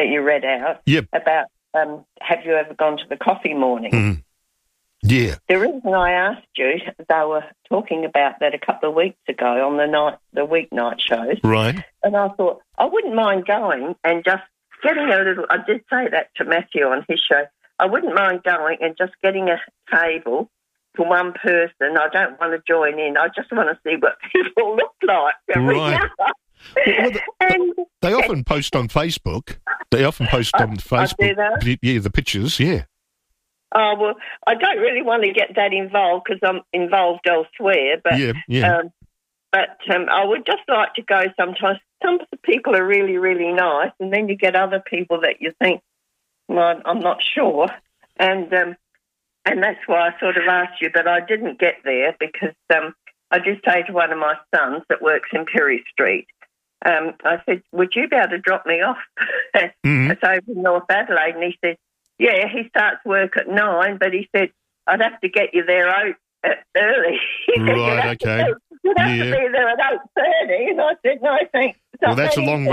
that you read out about have you ever gone to the coffee morning? Mm. Yeah. The reason I asked you, they were talking about that a couple of weeks ago on the weeknight shows. Right. And I thought, I wouldn't mind going and just getting a little, I did say that to Matthew on his show, I wouldn't mind going and just getting a table for one person. I don't want to join in. I just want to see what people look like. Right. They often post on Facebook. They often post on Facebook. Yeah, the pictures, yeah. Oh, well, I don't really want to get that involved because I'm involved elsewhere. But, I would just like to go sometimes. Some people are really, really nice, and then you get other people that you think, well, I'm not sure. And that's why I sort of asked you, but I didn't get there because I did say to one of my sons that works in Perry Street, I said, would you be able to drop me off? It's over in North Adelaide. And he said, yeah, he starts work at 9, but he said, I'd have to get you there early. Right, okay. You'd have to be there at 8:30. And I said, no, thanks. Well, that's a long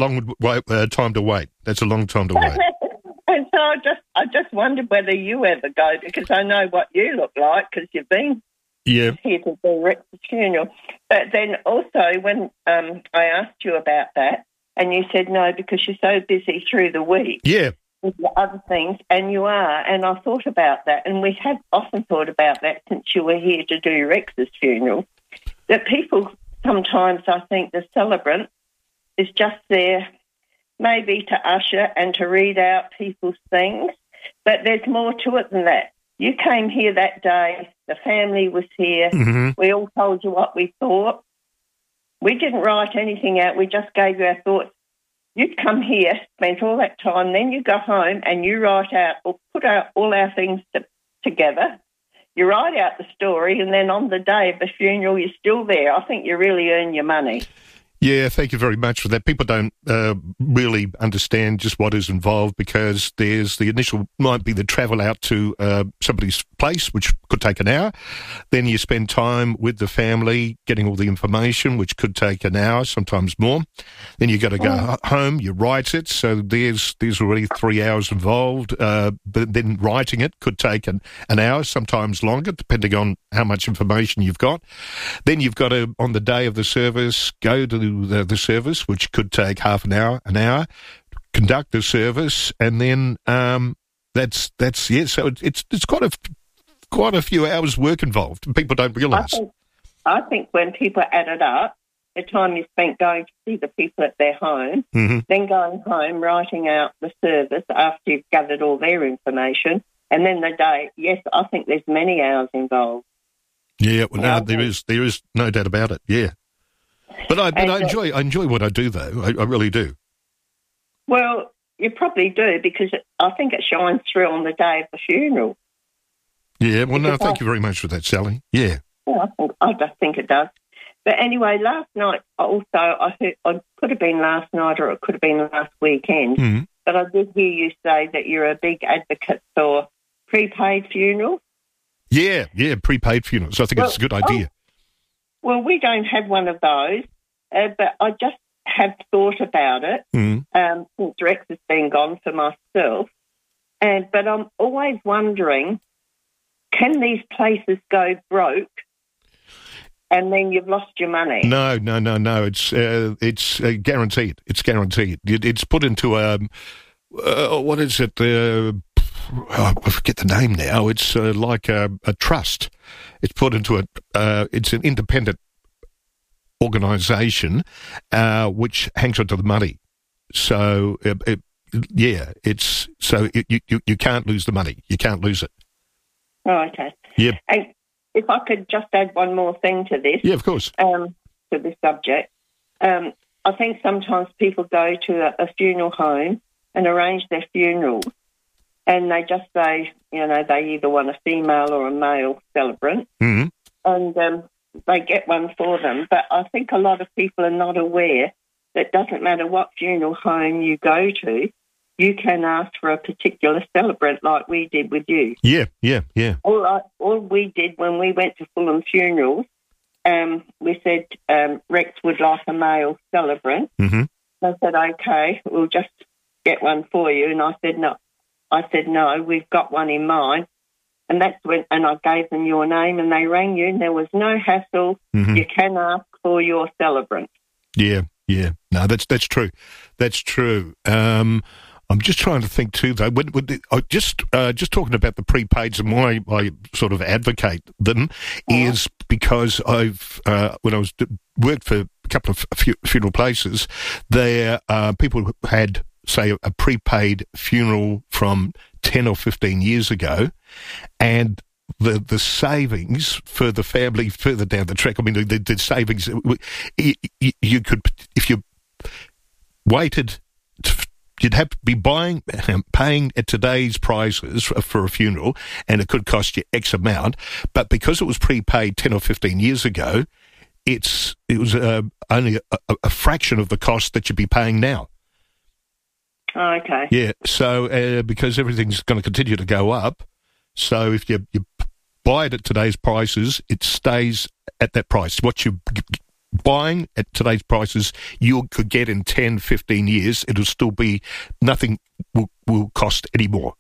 time to wait. That's a long time to wait. And so I just wondered whether you ever go, because I know what you look like because you've been here to do Rex's funeral. But then also when I asked you about that, and you said no because you're so busy through the week. Yeah. With the other things, and you are, and I thought about that, and we have often thought about that since you were here to do Rex's funeral, that people sometimes, I think, the celebrant is just there maybe to usher and to read out people's things, but there's more to it than that. You came here that day, the family was here, we all told you what we thought. We didn't write anything out, we just gave you our thoughts. You'd come here, spent all that time, then you go home and you write out or put out all our things together. You write out the story, and then on the day of the funeral, you're still there. I think you really earn your money. Yeah, thank you very much for that. People don't really understand just what is involved because there's the initial, might be the travel out to somebody's place, which could take an hour. Then you spend time with the family getting all the information, which could take an hour, sometimes more. Then you got to go home, you write it. So there's already 3 hours involved. But then writing it could take an hour, sometimes longer, depending on how much information you've got. Then you've got to, on the day of the service, go to the service, which could take half an hour, conduct the service, and then that's yeah. So it's quite a few hours work involved. People don't realise. I think when people add it up, the time you spent going to see the people at their home, then going home, writing out the service after you've gathered all their information, and then the day. Yes, I think there's many hours involved. Yeah, well, no, there is no doubt about it. Yeah. But I enjoy what I do, though. I really do. Well, you probably do, because I think it shines through on the day of the funeral. Yeah, well, no, thank you very much for that, Sally. Yeah. I just think it does. But anyway, last night also, I heard, it could have been last night or it could have been last weekend, but I did hear you say that you're a big advocate for prepaid funerals. Yeah, prepaid funerals. I think it's a good idea. Well, we don't have one of those, but I just have thought about it since Rex has been gone for myself. But I'm always wondering, can these places go broke and then you've lost your money? No. It's guaranteed. It's guaranteed. It's put into what is it? I forget the name now. It's like a trust. It's put into it's an independent organisation which hangs onto the money. So you can't lose the money. You can't lose it. Oh, okay. Yeah. And if I could just add one more thing to this. Yeah, of course. To this subject, I think sometimes people go to a funeral home and arrange their funeral, and they just say, they either want a female or a male celebrant, and they get one for them. But I think a lot of people are not aware that it doesn't matter what funeral home you go to, you can ask for a particular celebrant like we did with you. Yeah. All we did when we went to Fulham Funerals, we said Rex would like a male celebrant. They said, okay, we'll just get one for you? And I said, no. No, we've got one in mind. And that's when, and I gave them your name and they rang you and there was no hassle. Mm-hmm. You can ask for your celebrant. Yeah. No, that's true. That's true. I'm just trying to think too, though. Just talking about the prepaids and why I sort of advocate them is because I've when I was worked for a couple of funeral places, there people who had, say, a prepaid funeral from 10 or 15 years ago, and the savings for the family further down the track. I mean, the savings you could, if you waited. You'd have to be paying at today's prices for a funeral, and it could cost you X amount. But because it was prepaid 10 or 15 years ago, it was only a fraction of the cost that you'd be paying now. Oh, okay. Yeah, so because everything's going to continue to go up, so if you buy it at today's prices, it stays at that price. What you buying at today's prices, you could get in 10, 15 years, it'll still be, nothing will cost any more.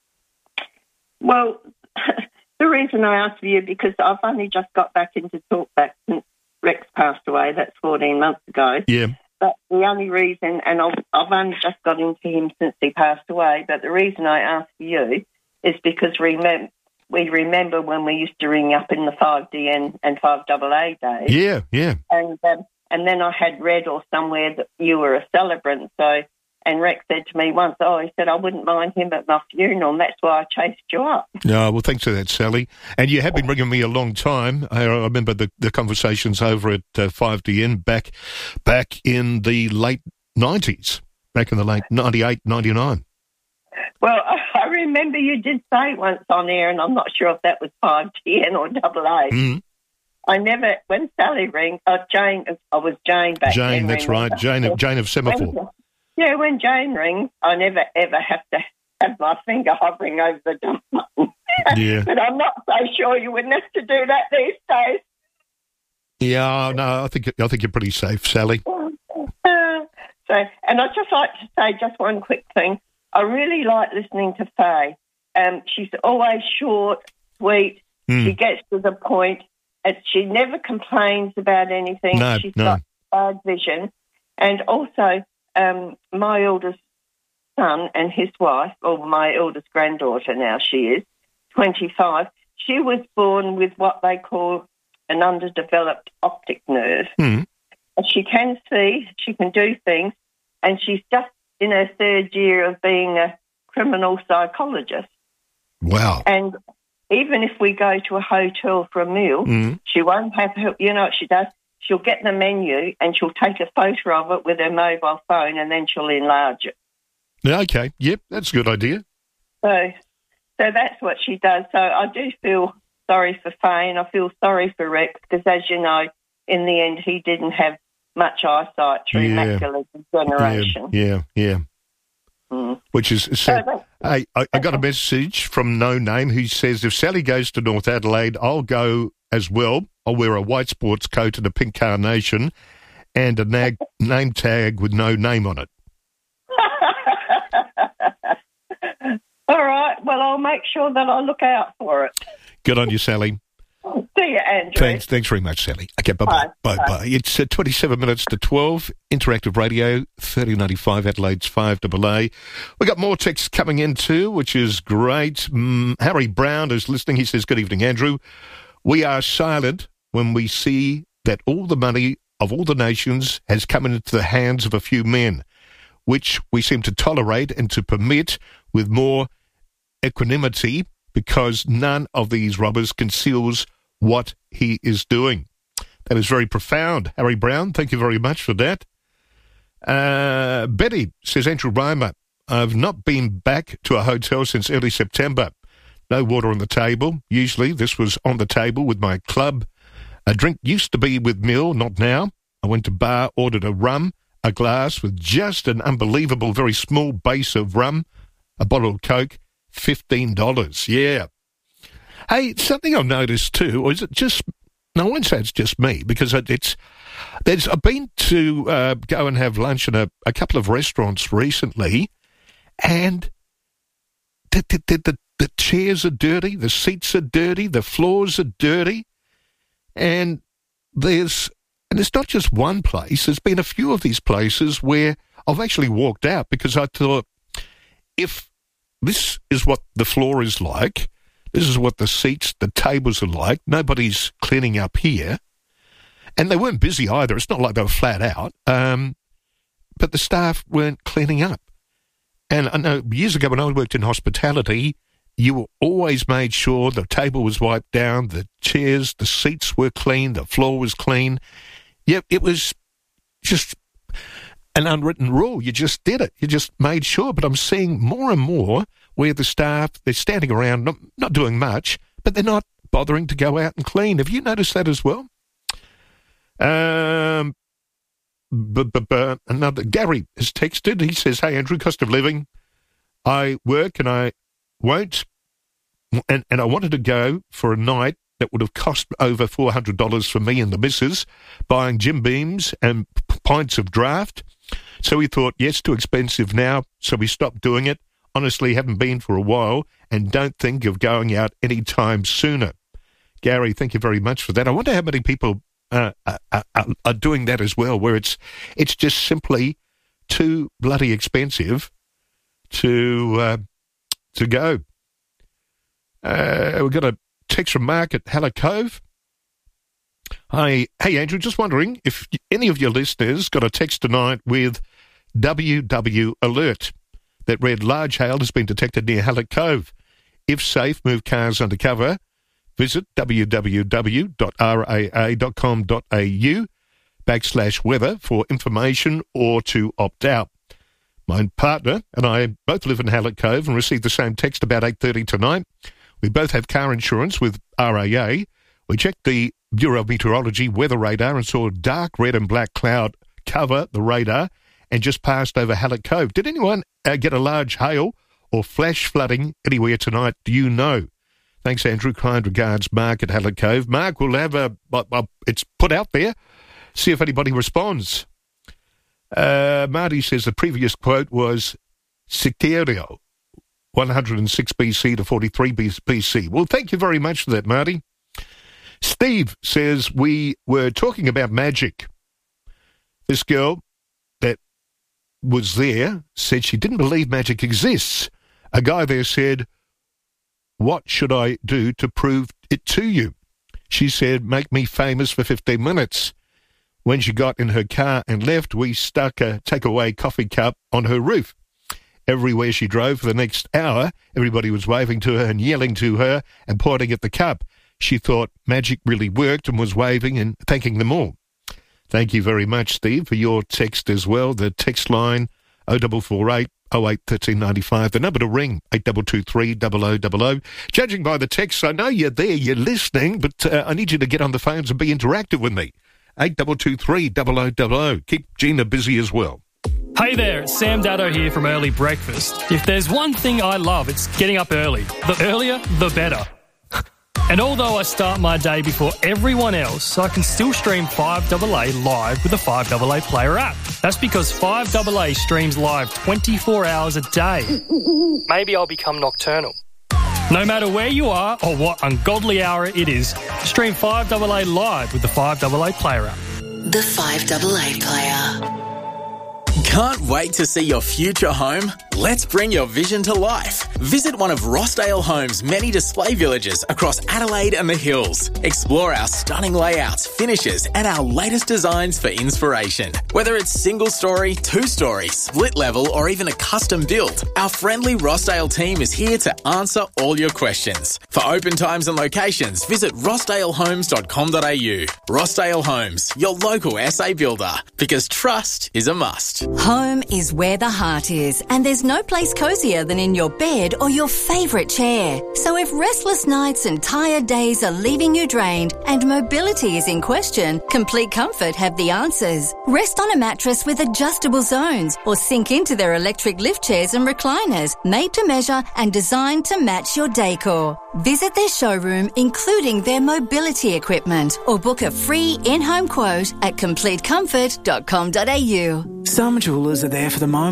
Well, the reason I asked for you, because I've only just got back into talkback since Rex passed away, that's 14 months ago. Yeah. But the only reason, and I've only just got into him since he passed away, but the reason I asked for you is because we remember when we used to ring up in the 5DN and 5AA days. Yeah. And then I had read or somewhere that you were a celebrant. So, and Rex said to me once, he said, I wouldn't mind him at my funeral, and that's why I chased you up. No, well, thanks for that, Sally. And you have been ringing me a long time. I remember the conversations over at 5DN back in the late 90s, back in the late 98, 99. Well, I remember you did say once on air, and I'm not sure if that was 5DN or AA. Mm-hmm. I never, when Sally rang, Jane, I was Jane back then. Jane, that's right, Jane of Semaphore. When Jane rings, I never ever have to have my finger hovering over the dump button. Yeah. But I'm not so sure you wouldn't have to do that these days. Yeah, no, I think you're pretty safe, Sally. And I'd just like to say just one quick thing. I really like listening to Faye. She's always short, sweet. She gets to the point. And she never complains about anything. She's got bad vision. And also, my eldest son and his wife, or my eldest granddaughter now she is, 25, she was born with what they call an underdeveloped optic nerve. She can see, she can do things, and she's just in her third year of being a criminal psychologist. Wow. And even if we go to a hotel for a meal, she won't have her, you know what she does? She'll get the menu and she'll take a photo of it with her mobile phone and then she'll enlarge it. Okay, yep, that's a good idea. So that's what she does. So I do feel sorry for Faye and I feel sorry for Rex because, as you know, in the end he didn't have much eyesight through macular degeneration. Yeah. Which is sad. Hey, I got a message from No Name who says, if Sally goes to North Adelaide, I'll go as well. I'll wear a white sports coat and a pink carnation and a name tag with no name on it. All right. Well, I'll make sure that I look out for it. Good on you, Sally. See you, Andrew. Thanks very much, Sally. Okay, bye-bye. Bye. It's 27 minutes to 12, Interactive Radio, 3095 Adelaide's 5AA. We got more texts coming in too, which is great. Harry Brown is listening. He says, good evening, Andrew. We are silent when we see that all the money of all the nations has come into the hands of a few men, which we seem to tolerate and to permit with more equanimity because none of these robbers conceals what he is doing. That is very profound, Harry Brown. Thank you very much for that. Betty says, Andrew Reimer, I've not been back to a hotel since early September. No water on the table. Usually this was on the table with my club. A drink used to be with meal, not now. I went to bar, ordered a rum, a glass with just an unbelievable, very small base of rum, a bottle of Coke, $15. Yeah. Hey, something I've noticed too, or is it just, no, I won't say it's just me, because I've been to go and have lunch in a couple of restaurants recently, And the chairs are dirty, the seats are dirty, the floors are dirty, and it's not just one place. There's been a few of these places where I've actually walked out because I thought, if this is what the floor is like, this is what the seats, the tables are like, nobody's cleaning up here, and they weren't busy either. It's not like they were flat out, but the staff weren't cleaning up. And I know years ago when I worked in hospitality, you always made sure the table was wiped down, the chairs, the seats were clean, the floor was clean. Yeah, it was just an unwritten rule. You just did it. You just made sure. But I'm seeing more and more where the staff, they're standing around, not doing much, but they're not bothering to go out and clean. Have you noticed that as well? Another Gary has texted. He says, "Hey Andrew, cost of living. I work and I won't, and I wanted to go for a night that would have cost over $400 for me and the missus, buying Jim Beams and pints of draft. So we thought, yes, too expensive now, so we stopped doing it. Honestly, haven't been for a while and don't think of going out any time sooner." Gary, thank you very much for that. I wonder how many people are doing that as well, where it's just simply too bloody expensive to go. We've got a text from Mark at Hallett Cove. Hey Andrew, just wondering if any of your listeners got a text tonight with WW alert that read, "Large hail has been detected near Hallett Cove. If safe, move cars under cover. Visit www.raa.com.au/weather for information or to opt out." My partner and I both live in Hallett Cove and received the same text about 8:30 tonight. We both have car insurance with RAA. We checked the Bureau of Meteorology weather radar and saw dark red and black cloud cover the radar and just passed over Hallett Cove. Did anyone get a large hail or flash flooding anywhere tonight? Do you know? Thanks, Andrew. Kind regards, Mark at Hallett Cove. Mark, we'll have it's put out there. See if anybody responds. Marty says the previous quote was Sicario, 106 BC to 43 BC. Well, thank you very much for that, Marty. Steve says we were talking about magic. This girl that was there said she didn't believe magic exists. A guy there said, "What should I do to prove it to you?" She said, "Make me famous for 15 minutes. When she got in her car and left, we stuck a takeaway coffee cup on her roof. Everywhere she drove for the next hour, everybody was waving to her and yelling to her and pointing at the cup. She thought magic really worked and was waving and thanking them all." Thank you very much, Steve, for your text as well. The text line 0448 08 1395. The number to ring 8223 0000. Judging by the text, I know you're there, you're listening, but I need you to get on the phones and be interactive with me. 8223 0000. Keep Gina busy as well. Hey there, it's Sam Daddo here from Early Breakfast. If there's one thing I love, it's getting up early. The earlier, the better. And although I start my day before everyone else, I can still stream 5AA live with the 5AA Player app. That's because 5AA streams live 24 hours a day. Maybe I'll become nocturnal. No matter where you are or what ungodly hour it is, stream 5AA live with the 5AA Player app. The 5AA Player. Can't wait to see your future home? Let's bring your vision to life. Visit one of Rossdale Homes' many display villages across Adelaide and the Hills. Explore our stunning layouts, finishes, and our latest designs for inspiration. Whether it's single story, two-story, split level, or even a custom build, our friendly Rossdale team is here to answer all your questions. For open times and locations, visit rossdalehomes.com.au. Rossdale Homes, your local SA builder, because trust is a must. Home is where the heart is, and there's no place cozier than in your bed or your favourite chair. So if restless nights and tired days are leaving you drained and mobility is in question, Complete Comfort have the answers. Rest on a mattress with adjustable zones or sink into their electric lift chairs and recliners, made to measure and designed to match your decor. Visit their showroom, including their mobility equipment, or book a free in-home quote at completecomfort.com.au. Some jewellers are there for the moment,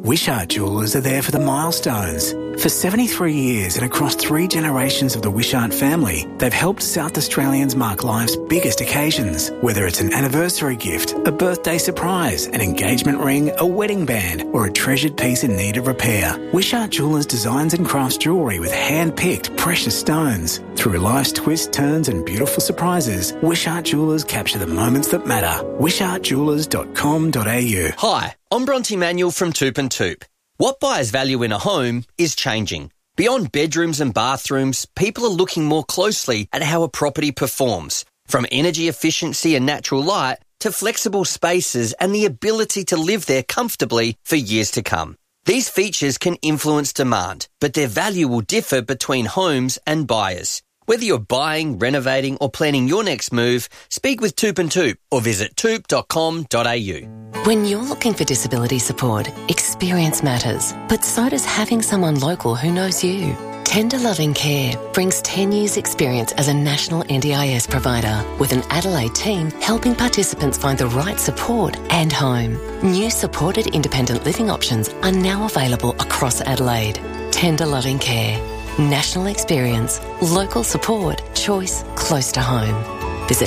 Wishart Jewellers are there for the milestones. For 73 years and across 3 generations of the Wishart family, they've helped South Australians mark life's biggest occasions, whether it's an anniversary gift, a birthday surprise, an engagement ring, a wedding band, or a treasured piece in need of repair. Wishart Jewellers designs and crafts jewellery with hand-picked precious stones. Through life's twists, turns and beautiful surprises, Wishart Jewellers capture the moments that matter. wishartjewellers.com.au. Hi, I'm Bronte Manuel from Toop and Toop. What buyers value in a home is changing. Beyond bedrooms and bathrooms, people are looking more closely at how a property performs, from energy efficiency and natural light to flexible spaces and the ability to live there comfortably for years to come. These features can influence demand, but their value will differ between homes and buyers. Whether you're buying, renovating or planning your next move, speak with Toop and Toop or visit toop.com.au. When you're looking for disability support, experience matters, but so does having someone local who knows you. Tender Loving Care brings 10 years' experience as a national NDIS provider with an Adelaide team helping participants find the right support and home. New supported independent living options are now available across Adelaide. Tender Loving Care. National experience, local support, choice close to home. Visit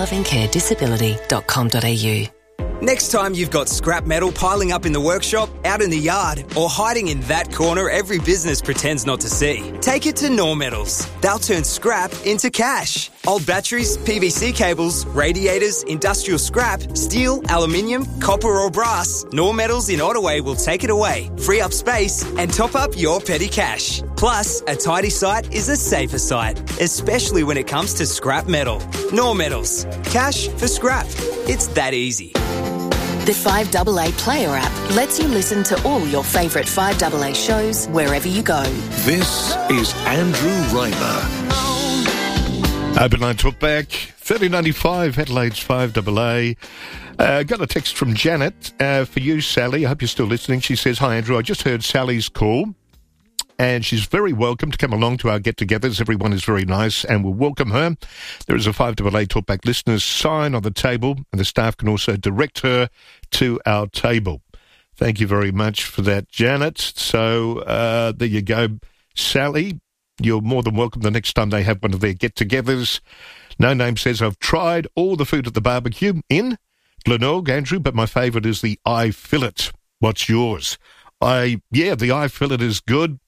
tenderlovingcaredisability.com.au. Next time you've got scrap metal piling up in the workshop, out in the yard, or hiding in that corner every business pretends not to see, take it to Nor Metals. They'll turn scrap into cash. Old batteries, PVC cables, radiators, industrial scrap, steel, aluminium, copper or brass, Nor Metals in Ottaway will take it away, free up space and top up your petty cash. Plus, a tidy site is a safer site, especially when it comes to scrap metal. Nor Metals. Cash for scrap. It's that easy. The 5AA Player app lets you listen to all your favourite 5AA shows wherever you go. This is Andrew Reimer. Open line talkback, 3095, Adelaide's 5AA. Got a text from Janet for you, Sally. I hope you're still listening. She says, "Hi, Andrew. I just heard Sally's call, and she's very welcome to come along to our get-togethers. Everyone is very nice, and we'll welcome her. There is a 5AA Talkback listeners sign on the table, and the staff can also direct her to our table." Thank you very much for that, Janet. So there you go, Sally. You're more than welcome the next time they have one of their get-togethers. No Name says, "I've tried all the food at the barbecue in Glenorg, Andrew, but my favourite is the eye fillet. What's yours?" The eye fillet is good.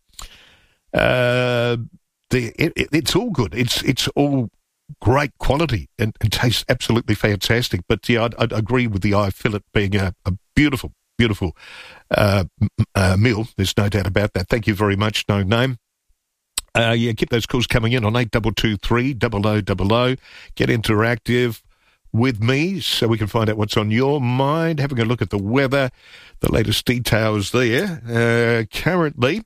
It's all good. It's all great quality and tastes absolutely fantastic. But yeah, I'd agree with the eye fillet being a beautiful, beautiful meal. There's no doubt about that. Thank you very much, No Name. Keep those calls coming in on 8223 0000. Get interactive with me so we can find out what's on your mind. Having a look at the weather, the latest details there. Currently,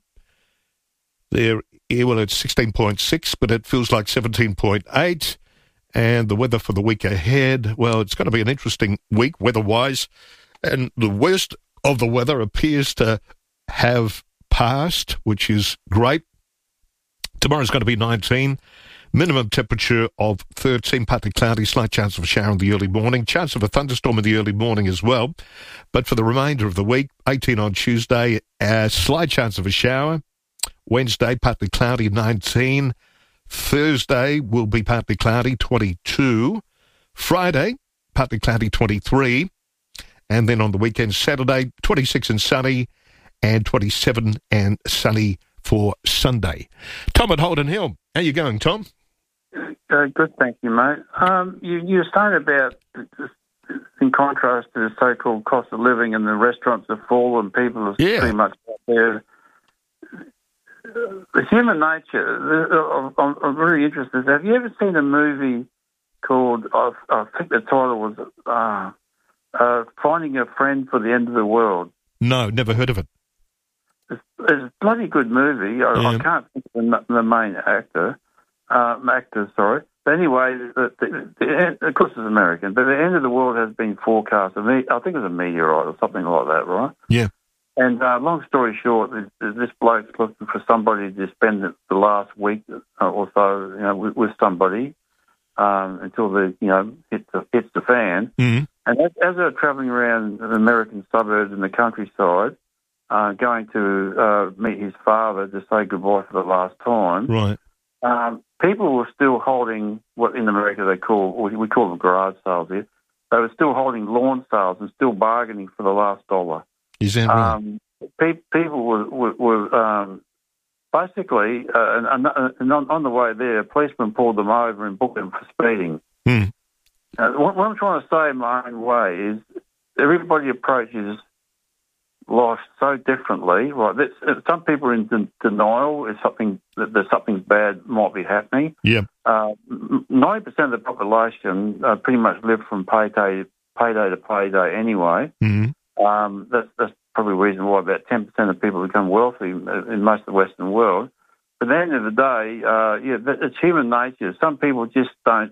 it's 16.6, but it feels like 17.8. And the weather for the week ahead, well, it's going to be an interesting week weather-wise. And the worst of the weather appears to have passed, which is great. Tomorrow's going to be 19. Minimum temperature of 13, partly cloudy, slight chance of a shower in the early morning, chance of a thunderstorm in the early morning as well. But for the remainder of the week, 18 on Tuesday, a slight chance of a shower. Wednesday, partly cloudy, 19. Thursday will be partly cloudy, 22. Friday, partly cloudy, 23. And then on the weekend, Saturday, 26 and sunny, and 27 and sunny for Sunday. Tom at Holden Hill. How you going, Tom? Good, thank you, mate. You started about, in contrast to the so-called cost of living and the restaurants have fallen, people are pretty much out there. The human nature, I'm really interested. Have you ever seen a movie called, I think the title was Finding a Friend for the End of the World? No, never heard of it. It's a bloody good movie. I can't think of the main actor. But anyway, of course it's American, but the end of the world has been forecast. I think it was a meteorite or something like that, right? Yeah. And long story short, this bloke's looking for somebody to spend the last week or so, with somebody until hits the fan. Mm-hmm. And as they're travelling around the American suburbs and the countryside, going to meet his father to say goodbye for the last time. Right. People were still holding what in America we call them garage sales here. They were still holding lawn sales and still bargaining for the last dollar. Is that right? People were basically, and on the way there, a policeman pulled them over and booked them for speeding. What I'm trying to say in my own way is everybody approaches life so differently. Right? Some people are in denial that something bad might be happening. Yeah. 90% of the population pretty much live from payday to payday anyway. Mm-hmm. That's probably the reason why about 10% of people become wealthy in most of the Western world. But at the end of the day, it's human nature. Some people just don't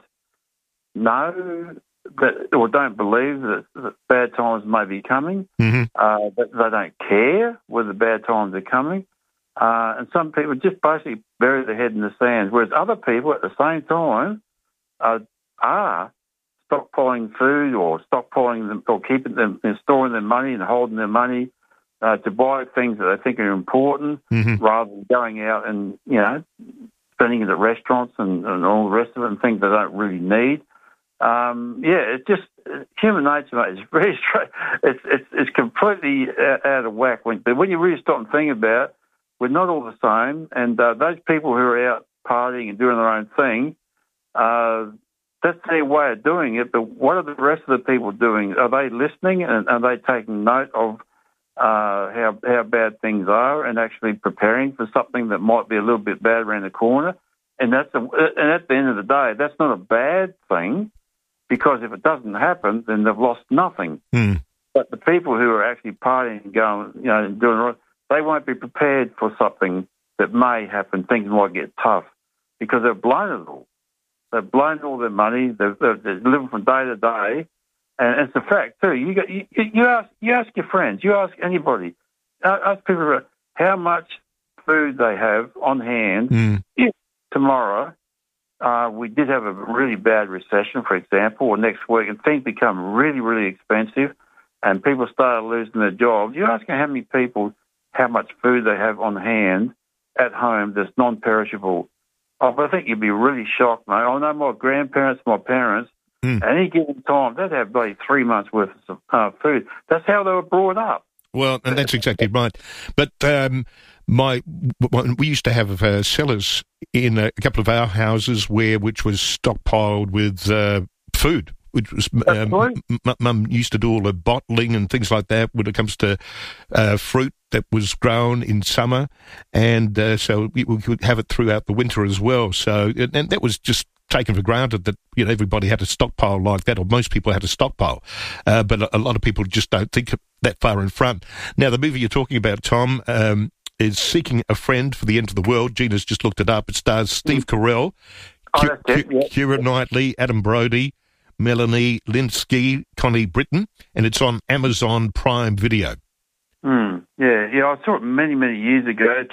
know that, or don't believe that bad times may be coming. Mm-hmm. But they don't care whether bad times are coming. And some people just basically bury their head in the sand, whereas other people at the same time are stockpiling food or stockpiling them or keeping them and storing their money and holding their money to buy things that they think are important, rather than going out and spending it at restaurants and all the rest of it and things they don't really need. It's just human nature, mate. It's very straight. It's completely out of whack. But when you really stop and think about it, we're not all the same. And those people who are out partying and doing their own thing, that's their way of doing it. But what are the rest of the people doing? Are they listening and are they taking note of how bad things are and actually preparing for something that might be a little bit bad around the corner? And at the end of the day, that's not a bad thing. Because if it doesn't happen, then they've lost nothing. But the people who are actually partying and going, doing right, they won't be prepared for something that may happen. Things might get tough because they've blown it all. They've blown all their money. They're living from day to day, and it's a fact too. You ask your friends, you ask anybody, ask people how much food they have on hand. If tomorrow we did have a really bad recession, for example, or next week, and things become really, really expensive, and people start losing their jobs, you ask how many people how much food they have on hand at home that's non-perishable. But I think you'd be really shocked, mate. I know my grandparents, my parents, at any given time, they'd have like 3 months' worth of food. That's how they were brought up. Well, and that's exactly right. But we used to have cellars in a couple of our houses which was stockpiled with food, which was Mum used to do all the bottling and things like that when it comes to fruit that was grown in summer, and so we could have it throughout the winter as well. So, and that was just taken for granted that everybody had a stockpile like that, or most people had a stockpile, but a lot of people just don't think that far in front. Now, the movie you're talking about, Tom, is Seeking a Friend for the End of the World. Gina's just looked it up. It stars Steve Carell, Keira Knightley, Adam Brody, Melanie Linsky, Connie Britton, and it's on Amazon Prime Video. I saw it many, many years ago.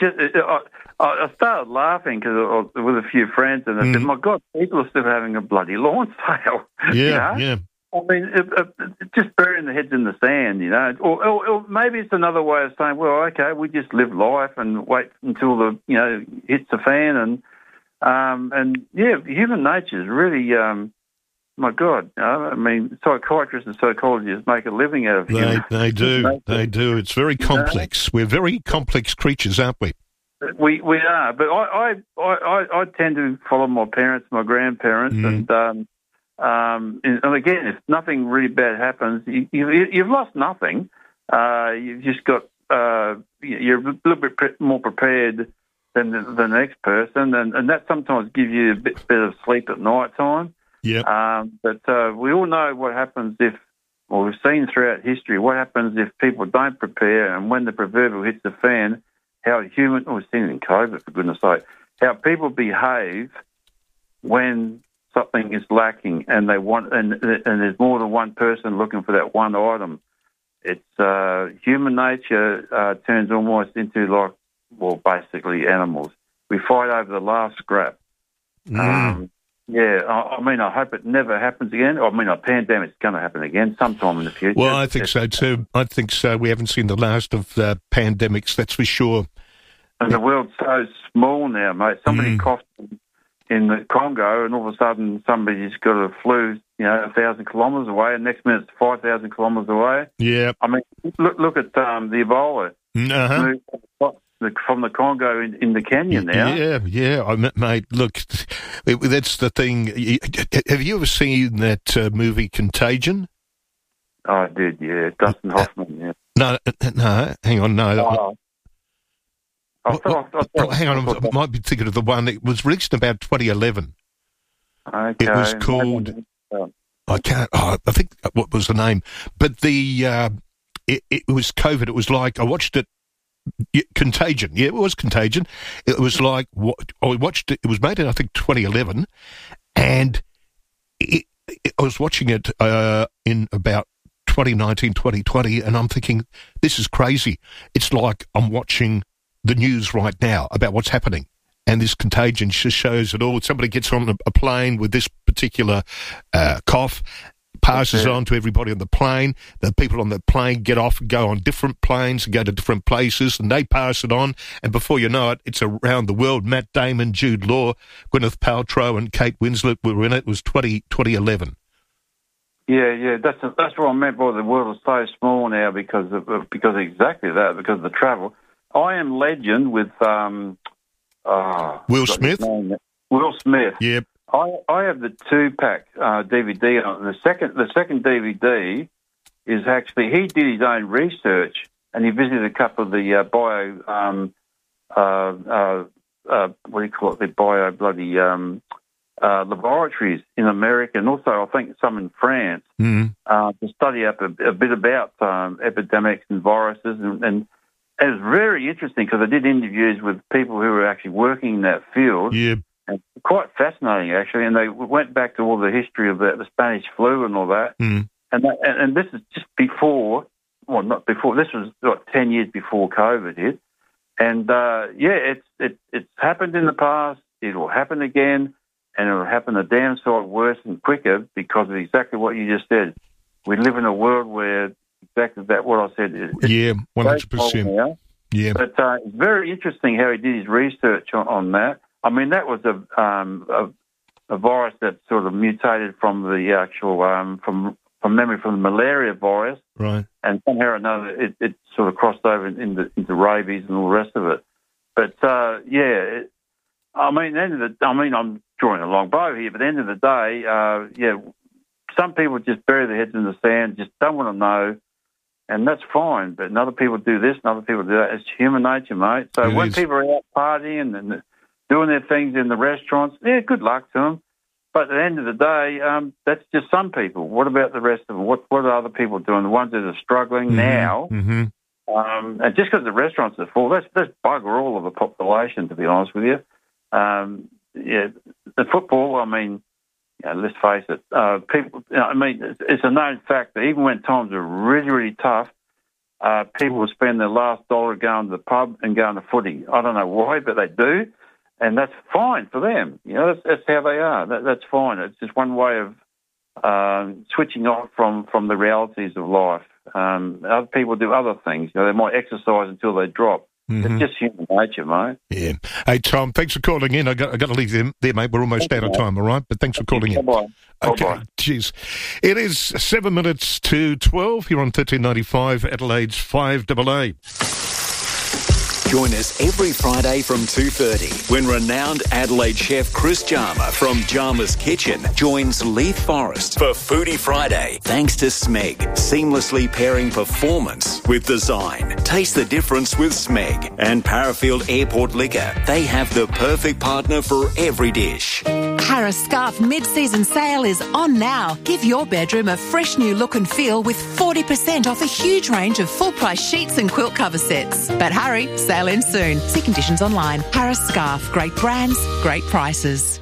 I started laughing because with a few friends, and I said, "My God, people are still having a bloody lawn sale." Yeah. I mean, just burying their heads in the sand, or maybe it's another way of saying, "Well, okay, we just live life and wait until the hits the fan." And human nature is really. My God, I mean, psychiatrists and psychologists make a living out of humans. They do. They do. It's very complex. We're very complex creatures, aren't we? We are, but I tend to follow my parents, my grandparents, and again, if nothing really bad happens, you've lost nothing. You've just got you're a little bit more prepared than the next person, and that sometimes gives you a bit of sleep at night time. Yeah. But we all know what happens we've seen throughout history, what happens if people don't prepare, and when the proverbial hits the fan, how we've seen it in COVID, for goodness sake, how people behave when something is lacking and they want, and there's more than one person looking for that one item. It's human nature turns almost into basically animals. We fight over the last scrap. Yeah, I mean, I hope it never happens again. I mean, a pandemic's going to happen again sometime in the future. Well, I think so too. I think so. We haven't seen the last of pandemics, that's for sure. And the world's so small now, mate. Somebody coughed in the Congo, and all of a sudden somebody's got a flu, 1,000 kilometres away, and next minute it's 5,000 kilometres away. Yeah. I mean, look at the Ebola. From the Congo into Kenya now. Yeah, mate, look, that's the thing. Have you ever seen that movie Contagion? Oh, I did, yeah. Dustin Hoffman, yeah. No, hang on, no. Hang on, I might be thinking of the one that was released in about 2011. Okay. It was called... I think, what was the name? But it was COVID. It was like, I watched it, Contagion. Yeah, it was Contagion. It was like, I watched it, it was made in, I think, 2011, and I was watching it in about 2019, 2020, and I'm thinking, this is crazy. It's like I'm watching the news right now about what's happening, and this Contagion just shows it all. Somebody gets on a plane with this particular cough, passes on to everybody on the plane. The people on the plane get off and go on different planes and go to different places, and they pass it on, and before you know it, it's around the world. Matt Damon, Jude Law, Gwyneth Paltrow and Kate Winslet were in it. It was 2011. Yeah, that's what I meant by the world is so small now because exactly that, because of the travel. I Am Legend with Will Smith. Will Smith. Yep. I have the 2-pack DVD on it. The second DVD is actually, he did his own research and he visited a couple of the laboratories in America, and also I think some in France, to study up a bit about epidemics and viruses, and it was very interesting because I did interviews with people who were actually working in that field. Yeah. And quite fascinating, actually, and they went back to all the history of the Spanish flu and all that. And this is just before, well, not before, this was 10 years before COVID hit. And, it's happened in the past, it will happen again, and it will happen a damn sight worse and quicker because of exactly what you just said. We live in a world where exactly that, what I said. 100%. Yeah. But it's very interesting how he did his research on that. I mean, that was a virus that sort of mutated from the actual, from the malaria virus. Right. And somehow or another, it sort of crossed over into rabies and all the rest of it. But, I'm drawing a long bow here, but at the end of the day, some people just bury their heads in the sand, just don't want to know, and that's fine. But other people do this and other people do that. It's human nature, mate. So when people are out partying and doing their things in the restaurants, good luck to them. But at the end of the day, that's just some people. What about the rest of them? What are other people doing? The ones that are struggling now. And just because the restaurants are full, that's bugger all of the population, to be honest with you. The football, I mean, let's face it, people, it's a known fact that even when times are really, really tough, people will spend their last dollar going to the pub and going to footy. I don't know why, but they do. And that's fine for them. That's how they are. That's fine. It's just one way of switching off from the realities of life. Other people do other things. They might exercise until they drop. It's just human nature, mate. Yeah. Hey, Tom, thanks for calling in. I got to leave you there, mate. We're almost out of time, all right? But thanks for calling in. Bye-bye. Okay, Bye-bye. Cheers. It is 7 minutes to 12 here on 1395, Adelaide's 5AA. Join us every Friday from 2:30 when renowned Adelaide chef Chris Jarma from Jarma's Kitchen joins Leith Forrest for Foodie Friday. Thanks to Smeg, seamlessly pairing performance with design. Taste the difference with Smeg. And Parafield Airport Liquor. They have the perfect partner for every dish. Harris Scarf mid-season sale is on now. Give your bedroom a fresh new look and feel with 40% off a huge range of full-price sheets and quilt cover sets. But hurry, sale ends soon. See conditions online. Harris Scarf, great brands, great prices.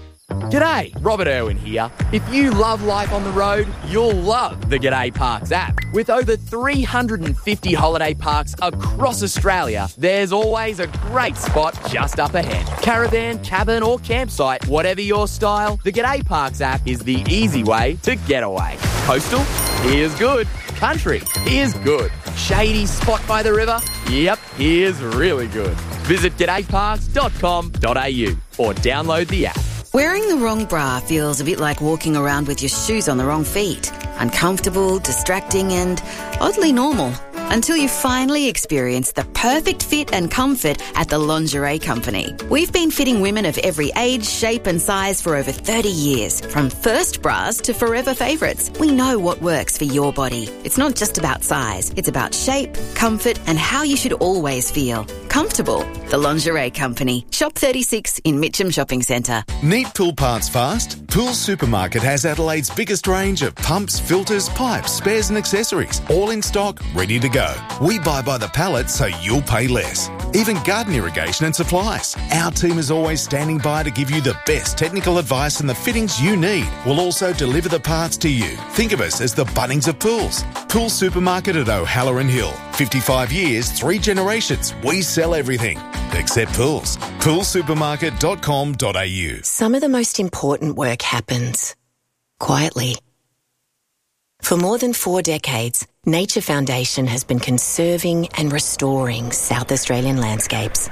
G'day, Robert Irwin here. If you love life on the road, you'll love the G'day Parks app. With over 350 holiday parks across Australia, there's always a great spot just up ahead. Caravan, cabin or campsite, whatever your style, the G'day Parks app is the easy way to get away. Coastal? Here's good. Country? Here's good. Shady spot by the river? Yep, here's really good. Visit g'dayparks.com.au or download the app. Wearing the wrong bra feels a bit like walking around with your shoes on the wrong feet. Uncomfortable, distracting and oddly normal. Until you finally experience the perfect fit and comfort at the Lingerie Company. We've been fitting women of every age, shape and size for over 30 years. From first bras to forever favourites, we know what works for your body. It's not just about size. It's about shape, comfort and how you should always feel. Comfortable. The Lingerie Company. Shop 36 in Mitcham Shopping Centre. Need pool parts fast? Pool Supermarket has Adelaide's biggest range of pumps, filters, pipes, spares and accessories. All in stock, ready to go. We buy by the pallet so you'll pay less. Even garden irrigation and supplies. Our team is always standing by to give you the best technical advice and the fittings you need. We'll also deliver the parts to you. Think of us as the Bunnings of pools. Pool Supermarket at O'Halloran Hill. 55 years, 3 generations. We sell everything. Except pools. Poolsupermarket.com.au. Some of the most important work happens quietly. For more than 4 decades, Nature Foundation has been conserving and restoring South Australian landscapes,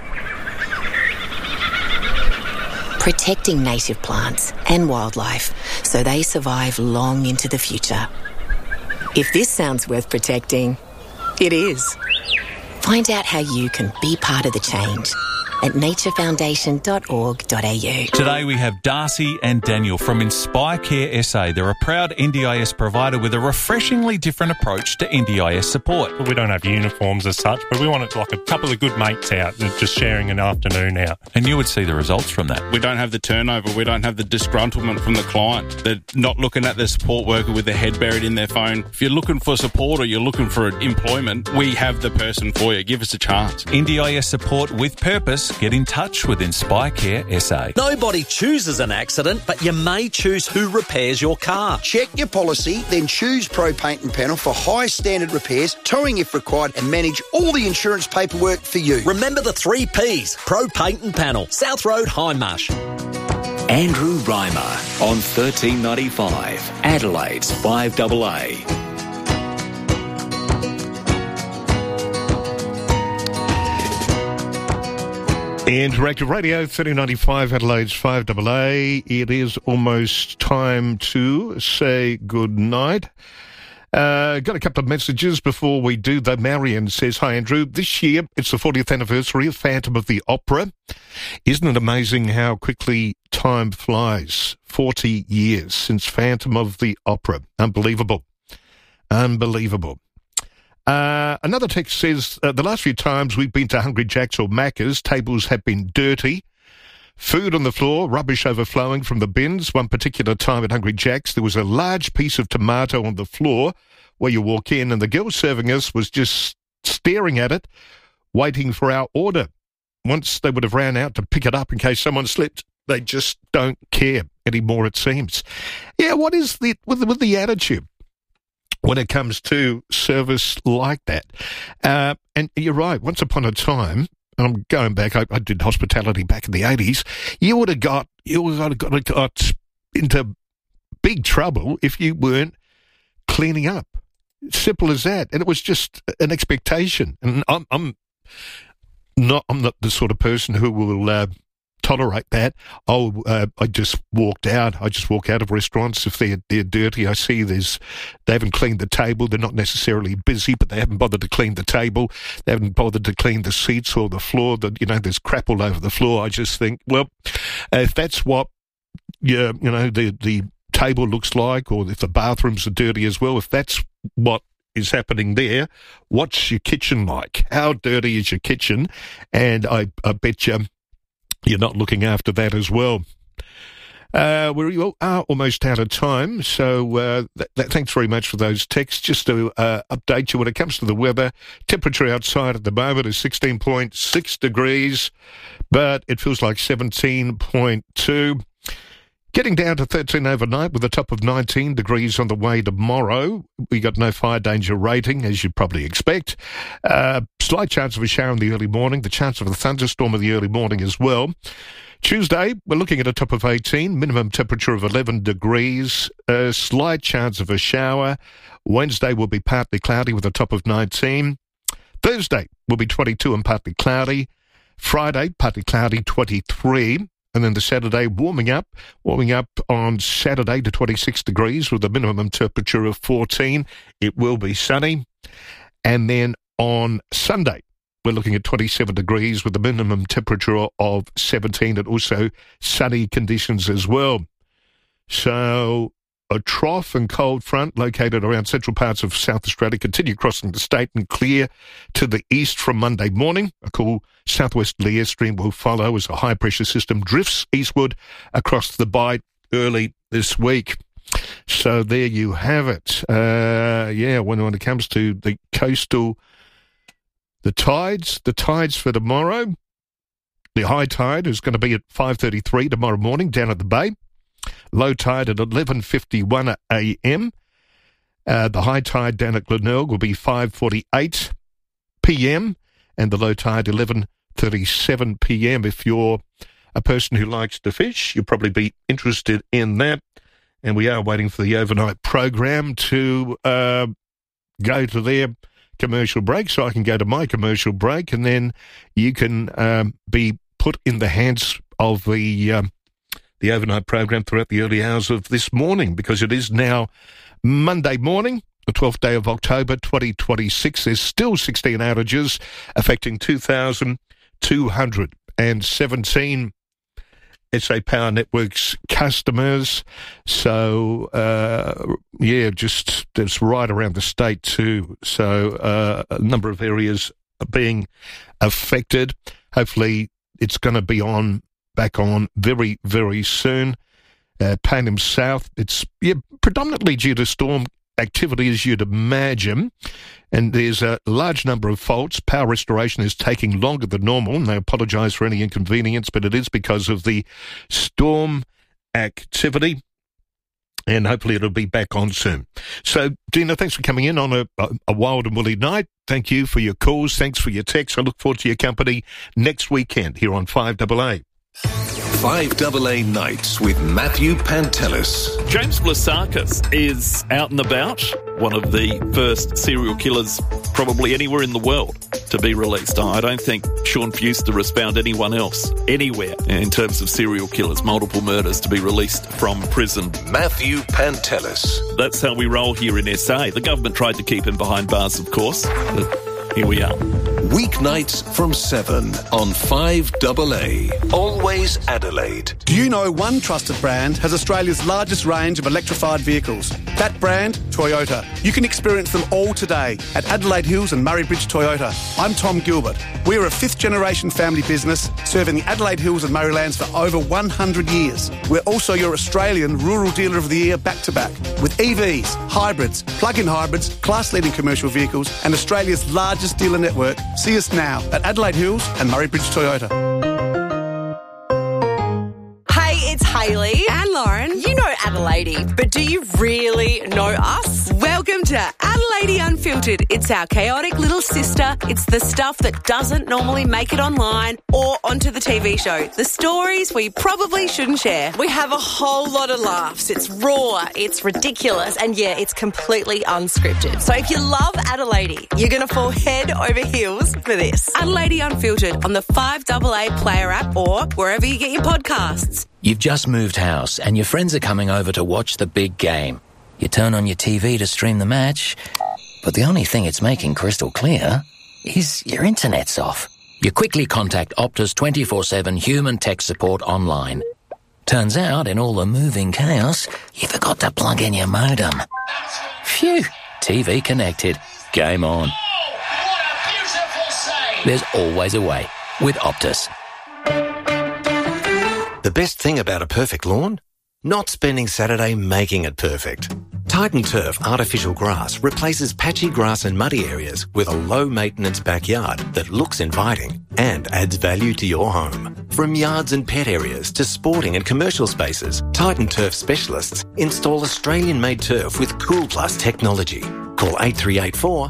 protecting native plants and wildlife so they survive long into the future. If this sounds worth protecting, it is. Find out how you can be part of the change at naturefoundation.org.au. Today we have Darcy and Daniel from Inspire Care SA. They're a proud NDIS provider with a refreshingly different approach to NDIS support. We don't have uniforms as such, but we want it like a couple of good mates out and just sharing an afternoon out. And you would see the results from that. We don't have the turnover. We don't have the disgruntlement from the client. They're not looking at the support worker with their head buried in their phone. If you're looking for support or you're looking for employment, we have the person for you. Give us a chance. NDIS support with purpose. Get in touch with Inspire Care SA. Nobody chooses an accident, but you may choose who repairs your car. Check your policy, then choose Pro Paint and Panel for high standard repairs, towing if required, and manage all the insurance paperwork for you. Remember the 3 Ps. Pro Paint and Panel. South Road, Hindmarsh. Andrew Reimer on 1395, Adelaide's 5AA. Interactive Radio, 1395, Adelaide's 5AA. It is almost time to say good night. Got a couple of messages before we do, though. Marion says, hi, Andrew. This year, it's the 40th anniversary of Phantom of the Opera. Isn't it amazing how quickly time flies? 40 years since Phantom of the Opera. Unbelievable. Unbelievable. Another text says, the last few times we've been to Hungry Jack's or Macca's, tables have been dirty. Food on the floor, rubbish overflowing from the bins. One particular time at Hungry Jack's, there was a large piece of tomato on the floor where you walk in, and the girl serving us was just staring at it, waiting for our order. Once they would have ran out to pick it up in case someone slipped, they just don't care anymore, it seems. Yeah, what is with the attitude when it comes to service like that? And you're right, once upon a time, and I'm going back, I did hospitality back in the 80s, you would have got into big trouble if you weren't cleaning up. Simple as that. And it was just an expectation. And I'm not the sort of person who will tolerate that. I just walked out. I just walk out of restaurants if they're dirty. I see they haven't cleaned the table. They're not necessarily busy, but they haven't bothered to clean the table. They haven't bothered to clean the seats or the floor. There's crap all over the floor. I just think, well, if that's what the table looks like, or if the bathrooms are dirty as well, if that's what is happening there, what's your kitchen like? How dirty is your kitchen? And I bet you're not looking after that as well. We are almost out of time, so thanks very much for those texts. Just to update you when it comes to the weather, temperature outside at the moment is 16.6 degrees, but it feels like 17.2. Getting down to 13 overnight with a top of 19 degrees on the way tomorrow. We got no fire danger rating, as you'd probably expect. Slight chance of a shower in the early morning, the chance of a thunderstorm in the early morning as well. Tuesday, we're looking at a top of 18, minimum temperature of 11 degrees, a slight chance of a shower. Wednesday will be partly cloudy with a top of 19. Thursday will be 22 and partly cloudy. Friday, partly cloudy, 23. And then the Saturday, warming up on Saturday to 26 degrees with a minimum temperature of 14. It will be sunny. And then on Sunday, we're looking at 27 degrees with a minimum temperature of 17 and also sunny conditions as well. So a trough and cold front located around central parts of South Australia continue crossing the state and clear to the east from Monday morning. A cool southwesterly airstream will follow as a high-pressure system drifts eastward across the bight early this week. So there you have it. When it comes to the coastal, the tides for tomorrow, the high tide is going to be at 5:33 tomorrow morning down at the bay. Low tide at 11:51 a.m. The high tide down at Glenelg will be 5:48 p.m. and the low tide 11:37 p.m. If you're a person who likes to fish, you'll probably be interested in that. And we are waiting for the overnight program to go to their commercial break, so I can go to my commercial break, and then you can be put in the hands of the overnight program throughout the early hours of this morning, because it is now Monday morning, the 12th day of October 2026. There's still 16 outages affecting 2,217 SA Power Networks customers. So, that's right around the state too. So, a number of areas are being affected. Hopefully, it's going to be back on very, very soon. Payneham South, it's predominantly due to storm activity, as you'd imagine, and there's a large number of faults. Power restoration is taking longer than normal, and they apologise for any inconvenience, but it is because of the storm activity, and hopefully it'll be back on soon. So, Dina, thanks for coming in on a wild and woolly night. Thank you for your calls. Thanks for your texts. I look forward to your company next weekend here on 5AA. 5AA Nights with Matthew Pantelis. James Blasakis is out and about, one of the first serial killers probably anywhere in the world to be released. I don't think Sean Fewster has found anyone else anywhere in terms of serial killers, multiple murders to be released from prison. Matthew Pantelis. That's how we roll here in SA. The government tried to keep him behind bars, of course, but here we are. Weeknights from 7 on 5AA. Always Adelaide. Do you know one trusted brand has Australia's largest range of electrified vehicles? That brand, Toyota. You can experience them all today at Adelaide Hills and Murray Bridge Toyota. I'm Tom Gilbert. We're a fifth-generation family business serving the Adelaide Hills and Murraylands for over 100 years. We're also your Australian Rural Dealer of the Year back-to-back with EVs, hybrids, plug-in hybrids, class-leading commercial vehicles and Australia's largest dealer network. See us now at Adelaide Hills and Murray Bridge Toyota. Hey, it's Hayley. And Lauren. You know Adelaide, but do you really know us? Welcome to Adelaide Unfiltered. It's our chaotic little sister. It's the stuff that doesn't normally make it online or onto the TV show. The stories we probably shouldn't share. We have a whole lot of laughs. It's raw, it's ridiculous, and yeah, it's completely unscripted. So if you love Adelaide, you're going to fall head over heels for this. Adelaide Unfiltered on the 5AA Player app or wherever you get your podcasts. You've just moved house and your friends are coming over to watch the big game. You turn on your TV to stream the match, but the only thing it's making crystal clear is your internet's off. You quickly contact Optus 24/7 human tech support online. Turns out, in all the moving chaos, you forgot to plug in your modem. Phew, TV connected. Game on. There's always a way with Optus. The best thing about a perfect lawn? Not spending Saturday making it perfect. Titan Turf artificial grass replaces patchy grass and muddy areas with a low-maintenance backyard that looks inviting and adds value to your home. From yards and pet areas to sporting and commercial spaces, Titan Turf specialists install Australian-made turf with Cool Plus technology. Call 8384